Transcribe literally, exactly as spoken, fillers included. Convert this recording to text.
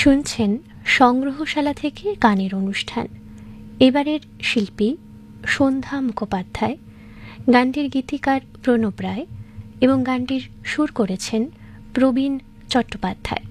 শুনছেন সংগ্রহশালা থেকে গানের অনুষ্ঠান। এবারের শিল্পী সন্ধ্যা মুখোপাধ্যায়, গানটির গীতিকার প্রণব রায় এবং গানটির সুর করেছেন প্রবীণ চট্টোপাধ্যায়।